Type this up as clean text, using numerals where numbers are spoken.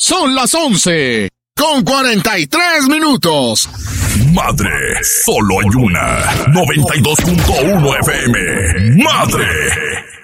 Son las 11:43. Madre, solo hay una. 92.1 FM. Madre.